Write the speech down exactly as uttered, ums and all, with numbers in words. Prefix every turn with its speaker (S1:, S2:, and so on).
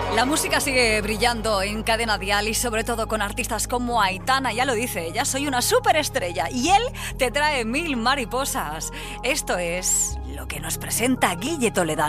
S1: La música sigue brillando en Cadena Dial y sobre todo con artistas como Aitana, ya lo dice ella, soy una superestrella y él te trae mil mariposas. Esto es lo que nos presenta Guille Toledano.